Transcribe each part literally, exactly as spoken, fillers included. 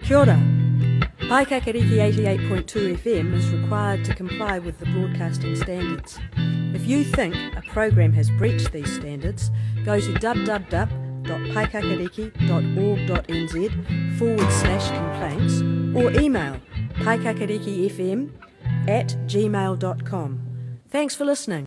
Kia ora. Paikakariki eighty-eight point two F M is required to comply with the broadcasting standards. If you think a program has breached these standards, go to www.paikakariki.org.nz forward slash complaints or email paikakarikifm at gmail dot com. Thanks for listening.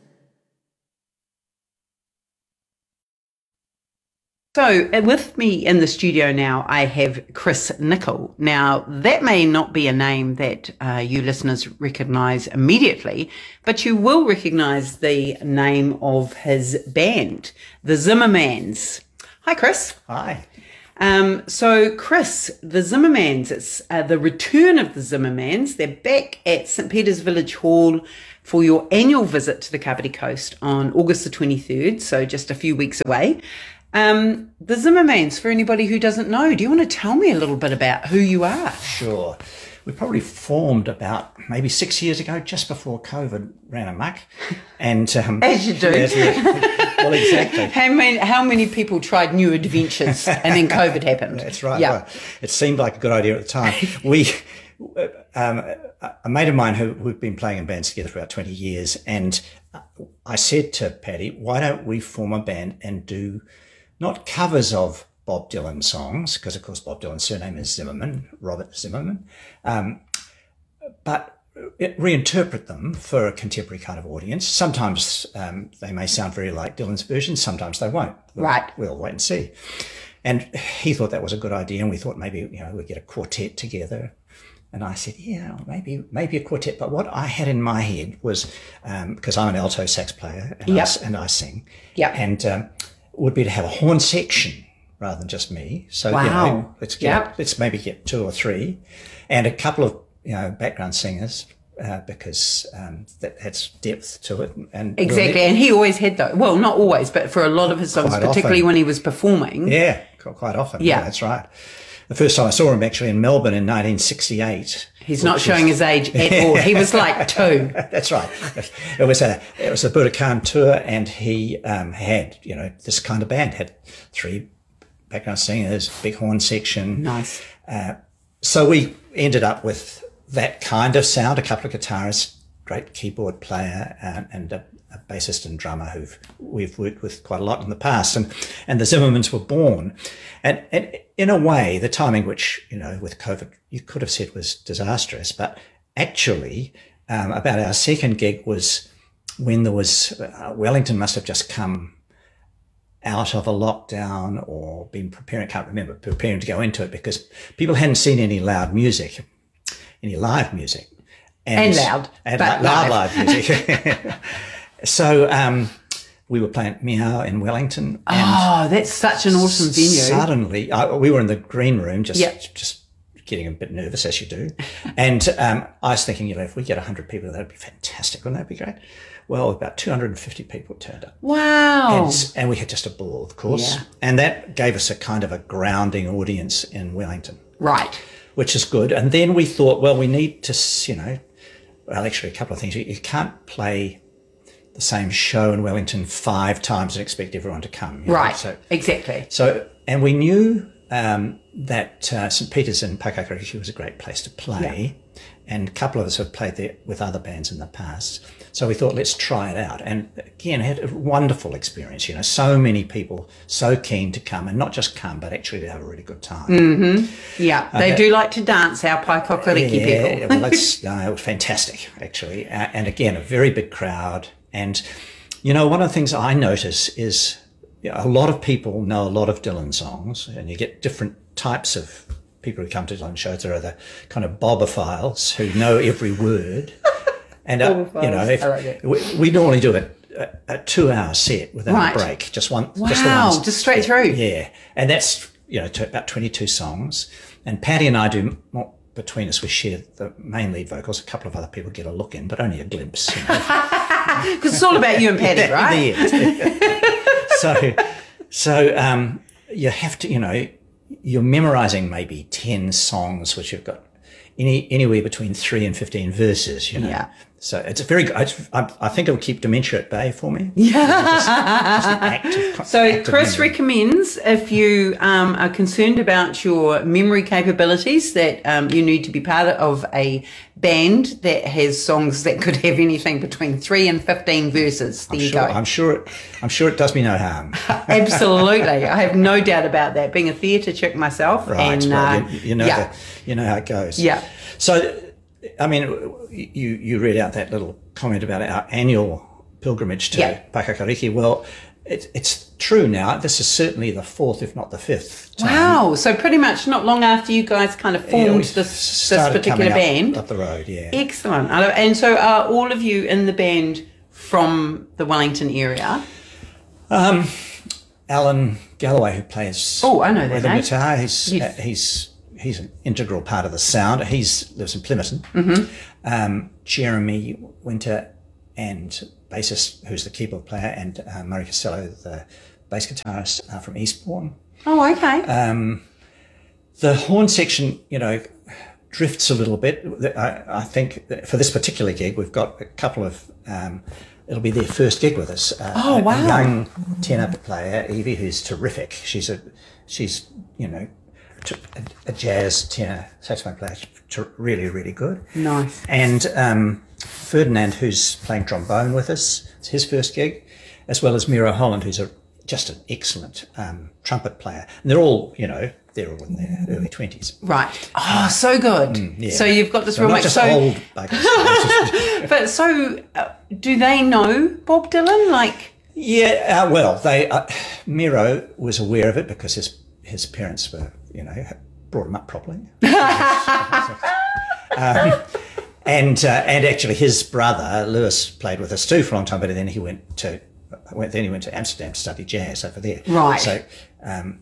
So with me in the studio now, I have Chris Nicol. Now, that may not be a name that uh, you listeners recognise immediately, but you will recognise the name of his band, the Zimmermans. Hi, Chris. Hi. Um, so, Chris, the Zimmermans, it's uh, the return of the Zimmermans. They're back at St Peter's Village Hall for your annual visit to the Kapiti Coast on August the twenty-third, so just a few weeks away. Um, the Zimmermans, for anybody who doesn't know, do you want to tell me a little bit about who you are? Sure. We probably formed about maybe six years ago, just before COVID ran amok. And um, As you do. As we, well, exactly. How many, how many people tried new adventures and then COVID happened? That's right. Yeah. Well, it seemed like a good idea at the time. We, um, a mate of mine who we've been playing in bands together for about twenty years, and I said to Paddy, why don't we form a band and do not covers of Bob Dylan songs, because of course Bob Dylan's surname is Zimmerman, Robert Zimmerman, um, but reinterpret them for a contemporary kind of audience. Sometimes um, they may sound very like Dylan's version, sometimes they won't. We'll, right. We'll wait and see. And he thought that was a good idea, and we thought maybe, you know, we'd get a quartet together. And I said, yeah, maybe maybe a quartet. But what I had in my head was, um, because I'm an alto sax player and, yep. I, and I sing, yep. and um, would be to have a horn section rather than just me. So, wow. you know, let's get, yep. let's maybe get two or three, and a couple of, you know, background singers, uh, because um, that adds depth to it. And exactly, we'll and he always had those. Well, not always, but for a lot of his songs, Quite particularly often. when he was performing. Yeah, quite often. Yeah. yeah, that's right. The first time I saw him actually in Melbourne in nineteen sixty-eight. He's not showing was, his age at all. He was like two. That's right. It was a it was a Budokan tour, and he um, had, you know, this kind of band, had three background singers, big horn section. Nice. Uh, so we ended up with that kind of sound, a couple of guitarists, great keyboard player, uh, and a, a bassist and drummer who we've worked with quite a lot in the past. And, and the Zimmermans were born. And, and in a way, the timing, which, you know, with COVID, you could have said was disastrous, but actually um, about our second gig was when there was, uh, Wellington must have just come out of a lockdown or been preparing, I can't remember, preparing to go into it, because people hadn't seen any loud music, any live music. And, and loud. And but loud, live. live music. So um, we were playing at Meow in Wellington. And oh, that's such an awesome venue. Suddenly, I, we were in the green room, just yep. just getting a bit nervous, as you do. And um, I was thinking, you know, if we get one hundred people, that would be fantastic. Wouldn't that be great? Well, about two hundred fifty people turned up. Wow. And, and we had just a ball, of course. Yeah. And that gave us a kind of a grounding audience in Wellington. Right. Which is good. And then we thought, well, we need to, you know, well, actually a couple of things. You, you can't play the same show in Wellington five times and expect everyone to come. You know? Right. So, exactly. So, and we knew um, that uh, St Peter's in Paikakariki was a great place to play. Yeah. And a couple of us have played there with other bands in the past. So we thought, let's try it out. And again, had a wonderful experience. You know, so many people so keen to come, and not just come, but actually to have a really good time. Mm-hmm. Yeah, uh, they do like to dance, our Paikakariki yeah, people. well, it's, no, it was fantastic, actually. Uh, and again, a very big crowd. And, you know, one of the things I notice is, you know, a lot of people know a lot of Dylan songs, and you get different types of people who come to Dylan shows. There are the kind of bobophiles who know every word. And, uh, you know, if, like we, we normally do a, a, a two-hour set without right. a break, just one. Wow, just, the ones, just straight yeah, through. Yeah, and that's, you know, to about twenty-two songs. And Paddy and I do, well, between us, we share the main lead vocals. A couple of other people get a look in, but only a glimpse. Because you know. It's all about you and Paddy, right? Yeah. so, so um, you have to, you know, you're memorising maybe ten songs, which have got any anywhere between three and fifteen verses, you know. Yeah. So it's a very good. I, I think it'll keep dementia at bay for me. Yeah. Just, just an active, So active Chris memory. recommends, if you um, are concerned about your memory capabilities, that um, you need to be part of a band that has songs that could have anything between three and fifteen verses. There I'm you sure, go. I'm sure. It, I'm sure it does me no harm. Absolutely, I have no doubt about that. Being a theatre chick myself, Right. and well, uh, you, you know. yeah, The, you know how it goes. yeah. So, I mean, you you read out that little comment about our annual pilgrimage to Yeah. Pakakariki. Well, it, it's true now. This is certainly the fourth, if not the fifth time. Wow. So pretty much not long after you guys kind of Yeah, formed we this this started particular coming up- band. up the road. Yeah. Excellent. I love- And so are all of you in the band from the Wellington area? Um, Alan Galloway, who plays Oh, I know that rhythm name. guitar, he's Yes. uh, he's he's an integral part of the sound. He's lives in Plympton. Mm-hmm. Um, Jeremy Winter, and bassist, who's the keyboard player, and uh, Murray Costello, the bass guitarist, are from Eastbourne. Oh, okay. Um, the horn section, you know, drifts a little bit. I, I think that for this particular gig, we've got a couple of. Um, it'll be their first gig with us. Uh, Oh, a, wow. a young tenor player, Evie, who's terrific. She's a, she's you know, t- a, a jazz tenor saxophone player, t- really, really good. Nice. And um, Ferdinand, who's playing trombone with us, it's his first gig, as well as Miro Holland, who's a just an excellent um, trumpet player. And they're all, you know, they're all in their early twenties. Right. Oh, so good. yeah. So you've got this So real not mix. just So, old buggers. but so, uh, do they know Bob Dylan? Like, Yeah, uh, well, they uh, Miro was aware of it because his his parents were, you know, brought him up properly. um, and uh, and actually, his brother Lewis played with us too for a long time, but then he went to went then he went to Amsterdam to study jazz over there. Right. So, um,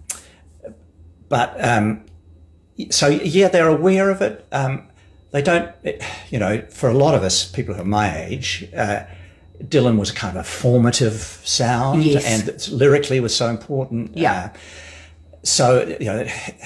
but um, so yeah, they're aware of it. Um, they don't, you know, for a lot of us, people who are my age. Uh, Dylan was a kind of a formative sound, Yes. and it's, lyrically was so important. Yeah. Uh, so, you know,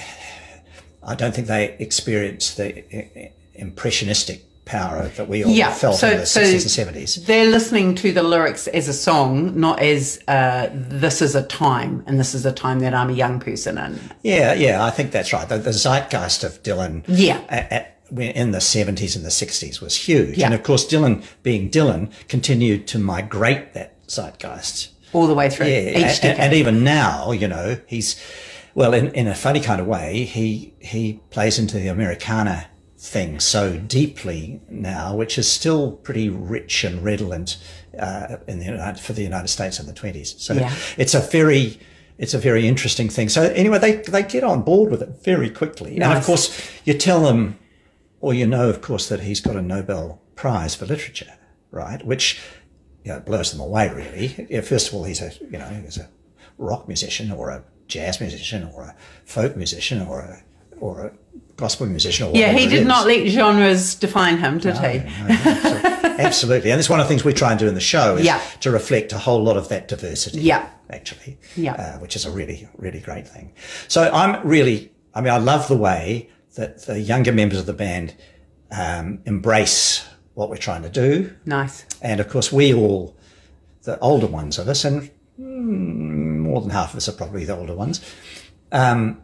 I don't think they experienced the uh, impressionistic power that we all yeah. felt so, in the so sixties and seventies. they're listening to the lyrics as a song, not as uh, this is a time, and this is a time that I'm a young person in. Yeah, yeah, I think that's right. The, the zeitgeist of Dylan Yeah. at, at, in the seventies and the sixties was huge. Yeah. And of course, Dylan, being Dylan, continued to migrate that zeitgeist. All the way through Yeah, each and, decade. and even now, you know, he's, well, in, in a funny kind of way, he he plays into the Americana thing so deeply now, which is still pretty rich and redolent uh, in the United, for the United States in the twenties. So Yeah. it's a very it's a very interesting thing. So anyway, they they get on board with it very quickly, and of Nice. course, you tell them, or you know, of course, that he's got a Nobel Prize for literature, right? Which, you know, blows them away, really. Yeah, first of all, he's a, you know, he's a rock musician or a jazz musician or a folk musician or a or a gospel musician. Or yeah, whatever he it did is. not let genres define him, did he? No, no, absolutely. Absolutely. And it's one of the things we try and do in the show is Yeah. to reflect a whole lot of that diversity. Yeah. Actually. Yeah. Uh, which is a really, really great thing. So I'm really, I mean, I love the way that the younger members of the band um, embrace what we're trying to do. Nice. And of course, we all, the older ones of us, and mm, more than half of us are probably the older ones, um,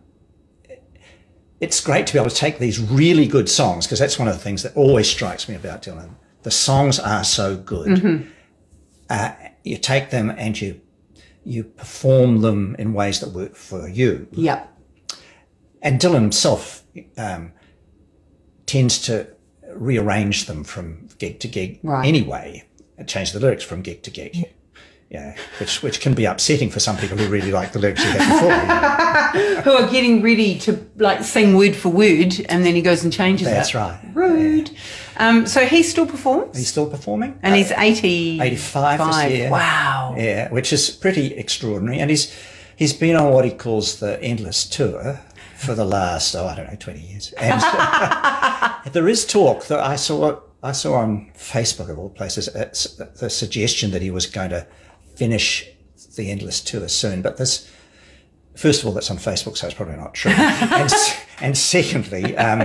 it's great to be able to take these really good songs, because that's one of the things that always strikes me about Dylan. The songs are so good. Mm-hmm. Uh, you take them and you you perform them in ways that work for you. Yeah. And Dylan himself um, tends to rearrange them from gig to gig Right. anyway, and change the lyrics from gig to gig. Yeah, which which can be upsetting for some people who really like the lyrics you had before. Who are getting ready to like sing word for word, and then he goes and changes it. That's right. Rude. Um, so he still performs, He's still performing, and he's eighty, eighty-five this year. Wow. Yeah, which is pretty extraordinary. And he's he's been on what he calls the Endless Tour for the last, oh, I don't know, twenty years. And there is talk that I saw I saw on Facebook, of all places, it's the suggestion that he was going to finish the Endless Tour soon. But this, first of all, that's on Facebook, so it's probably not true. and, and secondly, um,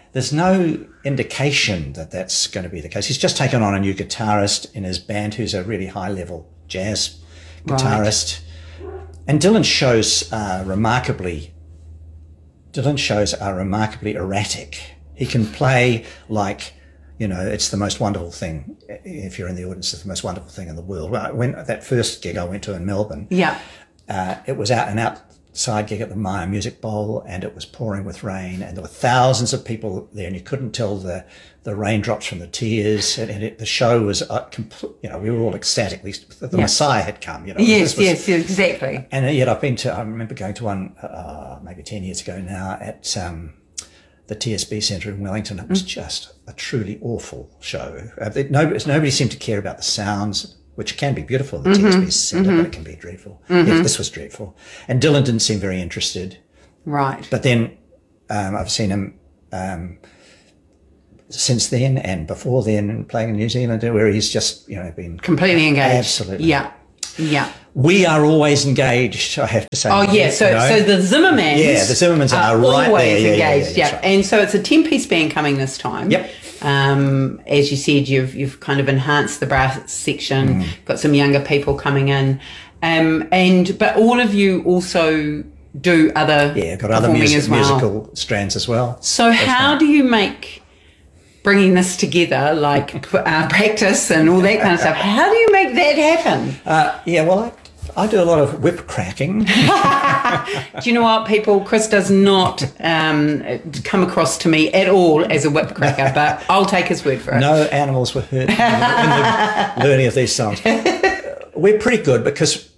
there's no indication that that's going to be the case. He's just taken on a new guitarist in his band who's a really high-level jazz guitarist. Right. And Dylan's shows are remarkably, Dylan's shows are remarkably erratic. He can play like, you know, it's the most wonderful thing. If you're in the audience, it's the most wonderful thing in the world. When that first gig I went to in Melbourne, yeah, uh, it was out an outside gig at the Maya Music Bowl, and it was pouring with rain, and there were thousands of people there, and you couldn't tell the the raindrops from the tears. And, and it, the show was, uh, compl- you know, we were all ecstatic. The, the yeah. Messiah had come. You know, yes, was, yes, exactly. And yet, I've been to. I remember going to one uh, maybe ten years ago now at. Um, the T S B Centre in Wellington. It was mm. just a truly awful show. Uh, it, nobody, nobody seemed to care about the sounds, which can be beautiful, the mm-hmm. T S B Centre, mm-hmm. but it can be dreadful. Mm-hmm. Yeah, this was dreadful. And Dylan didn't seem very interested. Right. But then um, I've seen him um, since then and before then playing in New Zealand, where he's just, you know, been... completely engaged. Absolutely. Yeah. Yeah. We are always engaged, I have to say. Oh, yeah. So, you know? so the Zimmermans. Yeah, the Zimmermans are, are right always there. Yeah, engaged. Yeah, yeah, yeah. Right. And so it's a ten-piece band coming this time. Yep. Um, as you said, you've you've kind of enhanced the brass section, mm. got some younger people coming in, um, and but all of you also do other yeah, got other music, as well. musical strands as well. So how do you make bringing this together, like uh, practice and all that kind of stuff? How do you make that happen? Uh, yeah, well, I, I do a lot of whip cracking. Do you know what, people? Chris does not um, come across to me at all as a whip cracker, but I'll take his word for it. No animals were hurt in the, in the learning of these songs. We're pretty good because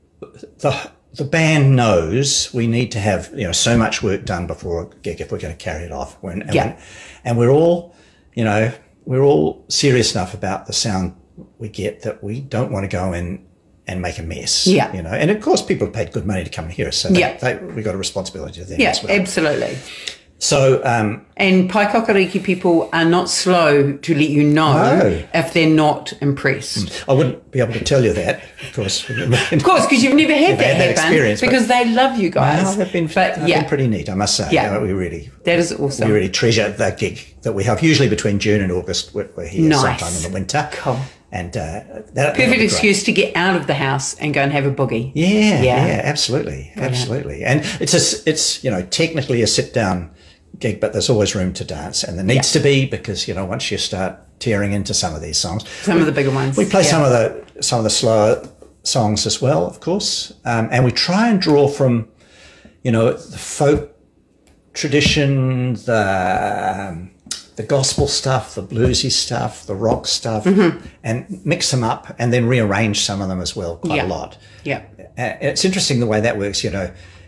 the the band knows we need to have, you know, so much work done before a gig if we're going to carry it off. We're, and, yeah. we're, and we're all, you know, we're all serious enough about the sound we get that we don't want to go in and make a mess. Yeah. You know, and of course people have paid good money to come and hear us, so yeah. they, they, we've got a responsibility to them yeah, as well. Absolutely. So, um, and Paikakariki people are not slow to let you know no. if they're not impressed. I wouldn't be able to tell you that, of course. Of course, because you've never had that had happen. That experience, because they love you guys. No, they've been, but, they've yeah. been pretty neat, I must say. Yeah. You know, we really, that is awesome. We really treasure that gig that we have, usually between June and August. We're, we're here nice. sometime in the winter. Cool. And uh, that, perfect excuse to get out of the house and go and have a boogie. Yeah, yeah, yeah, absolutely, Brilliant. absolutely. And it's a, it's you know technically a sit down gig, but there's always room to dance, and there needs yeah. to be, because you know once you start tearing into some of these songs, some of the bigger ones, we play yeah. some of the some of the slower songs as well, of course, um, and we try and draw from you know the folk tradition, the um, the gospel stuff, the bluesy stuff, the rock stuff, mm-hmm. and mix them up and then rearrange some of them as well quite yeah. a lot. Yeah. Uh, it's interesting the way that works, you know.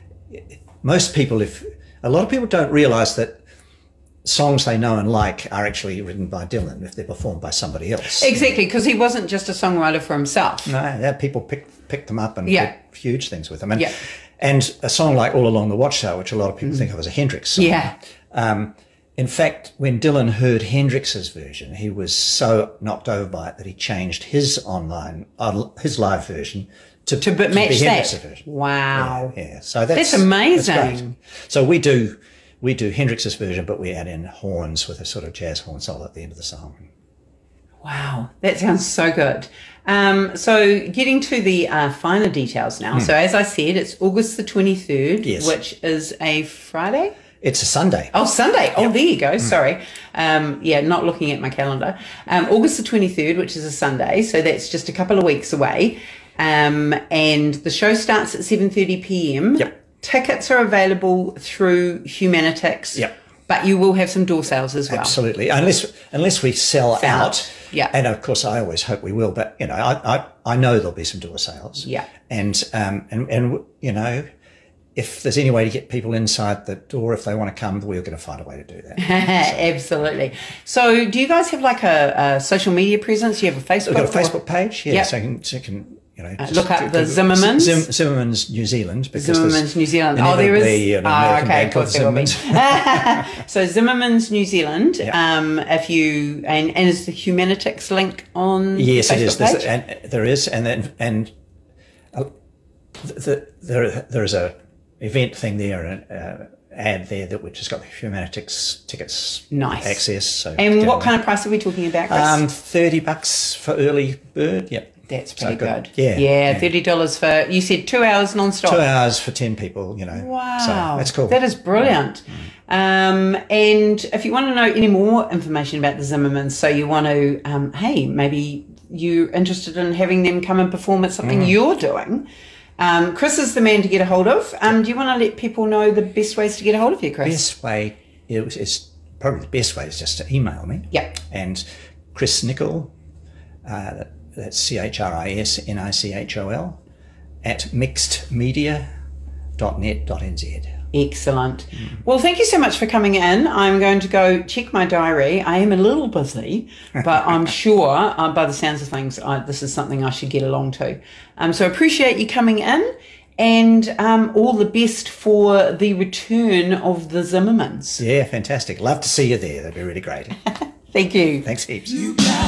Most people, if a lot of people don't realise that songs they know and like are actually written by Dylan if they're performed by somebody else. Exactly, because he wasn't just a songwriter for himself. No, yeah, people pick, pick them up and yeah. did huge things with them. And, yeah. and a song like All Along the Watchtower, which a lot of people mm. think of as a Hendrix song. Yeah. Um, in fact, when Dylan heard Hendrix's version, he was so knocked over by it that he changed his online, uh, his live version to, to, to match be that. Version. Wow. Yeah, yeah. So that's, that's amazing. That's great. So we do we do Hendrix's version, but we add in horns with a sort of jazz horn solo at the end of the song. Wow, that sounds so good. Um, so getting to the uh, finer details now. Mm. So as I said, it's August the twenty-third, yes. which is a Friday. It's a Sunday. Oh, Sunday. Oh, yep. there you go. Mm. Sorry. Um, yeah, not looking at my calendar. Um, August the twenty-third, which is a Sunday. So that's just a couple of weeks away. Um, and the show starts at seven thirty p.m. Yep. Tickets are available through Humanitix. Yep. But you will have some door sales as well. Absolutely. Unless unless we sell, sell out. out. Yeah. And of course, I always hope we will. But, you know, I I, I know there'll be some door sales. Yeah. And, um, and, and, you know, if there's any way to get people inside the door, if they want to come, we're going to find a way to do that. So. Absolutely. So do you guys have like a, a social media presence? You have a Facebook? We've got a or? Facebook page. Yeah. Yep. So you can, so you can you know, uh, look up the Zimmermans. Zim, Zimmermans New Zealand. Zimmermans New Zealand. Oh, there is. You know, oh, okay, of course there will be. Zimmermans. So Zimmermans New Zealand. Yep. Um, if you and, and is the Humanitix link on? Yes, the Facebook it is. Page? And there is, and then and uh, the, there there is a event thing there, and uh, ad there that we've just got the Humanitics tickets Nice. access. So And get what on kind of price are we talking about, Chris? Um, thirty bucks for early bird. Yep. That's So pretty good. Yeah. Yeah, thirty dollars for, you said two hours non-stop. Two hours for ten people, you know. Wow. So that's cool. That is brilliant. Um, and if you want to know any more information about the Zimmermans, so you want to, um, hey, maybe you're interested in having them come and perform at something Mm. you're doing, um, Chris is the man to get a hold of. Um, do you want to let people know the best ways to get a hold of you, Chris? Best way is, is probably the best way is just to email me. Yep. And Chris Nichol, uh, that's C H R I S N I C H O L, at mixed media dot net dot n z. Excellent. Well, thank you so much for coming in. I'm going to go check my diary. I am a little busy, but I'm sure uh, by the sounds of things, I, this is something I should get along to. Um, so appreciate you coming in, and um, all the best for the return of the Zimmermans. Yeah, fantastic. Love to see you there. That'd be really great. Thank you. Thanks heaps.